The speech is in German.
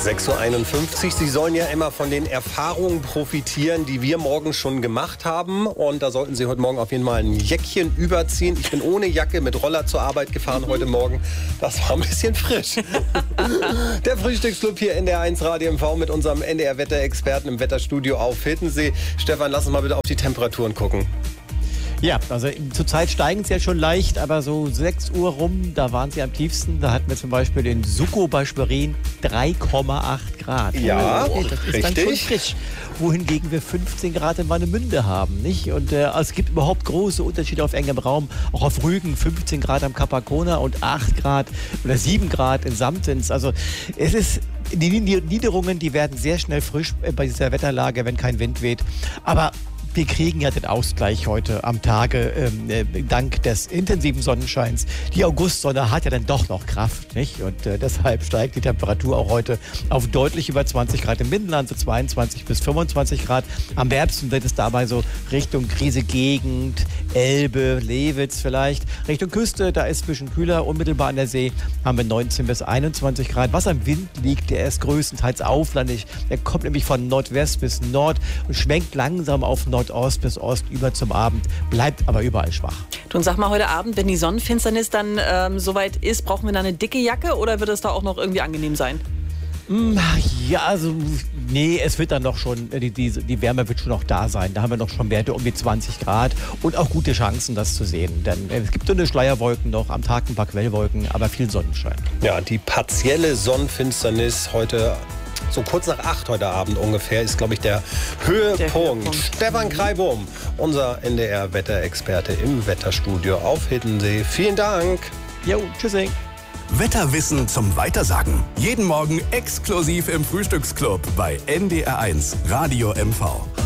6:51 Uhr. Sie sollen ja immer von den Erfahrungen profitieren, die wir morgen schon gemacht haben. Und da sollten Sie heute Morgen auf jeden Fall ein Jäckchen überziehen. Ich bin ohne Jacke mit Roller zur Arbeit gefahren heute Morgen. Das war ein bisschen frisch. Der Frühstücksclub hier in der 1 Radio MV mit unserem NDR-Wetterexperten im Wetterstudio auf Hiddensee. Stefan, lass uns mal bitte auf die Temperaturen gucken. Ja, also zurzeit steigen sie ja schon leicht, aber so 6 Uhr rum, da waren sie am tiefsten. Da hatten wir zum Beispiel in Suckow bei Schwerin 3,8 Grad. Ja, okay, das ist richtig. dann schon frisch. Wohingegen wir 15 Grad in Warnemünde haben, nicht? Und es gibt überhaupt große Unterschiede auf engem Raum. Auch auf Rügen 15 Grad am Kap Arkona und 8 Grad oder 7 Grad in Samtens. Also es ist... Die Niederungen, die werden sehr schnell frisch bei dieser Wetterlage, wenn kein Wind weht. Aber wir kriegen ja den Ausgleich heute am Tage, dank des intensiven Sonnenscheins. Die Augustsonne hat ja dann doch noch Kraft, nicht? Und deshalb steigt die Temperatur auch heute auf deutlich über 20 Grad im Binnenland, so 22 bis 25 Grad. Am wärmsten wird es dabei so Richtung Griese-Gegend, Elbe, Lewitz vielleicht. Richtung Küste, da ist es ein bisschen kühler. Unmittelbar an der See haben wir 19 bis 21 Grad. Was am Wind liegt, der ist größtenteils auflandig. Der kommt nämlich von Nordwest bis Nord und schwenkt langsam auf Nordost bis Ost über zum Abend, bleibt aber überall schwach. Du, und sag mal, heute Abend, wenn die Sonnenfinsternis dann soweit ist, brauchen wir da eine dicke Jacke oder wird es da auch noch irgendwie angenehm sein? Ja, also nee, es wird dann noch schon, die Wärme wird schon noch da sein. Da haben wir noch schon Werte um die 20 Grad und auch gute Chancen, das zu sehen. Denn es gibt so eine Schleierwolken noch, am Tag ein paar Quellwolken, aber viel Sonnenschein. Ja, die partielle Sonnenfinsternis heute... So kurz nach 8 heute Abend ungefähr ist, glaube ich, der Höhepunkt. Stefan Kreibum, unser NDR-Wetterexperte im Wetterstudio auf Hiddensee. Vielen Dank. Jo, tschüssi. Wetterwissen zum Weitersagen. Jeden Morgen exklusiv im Frühstücksclub bei NDR1 Radio MV.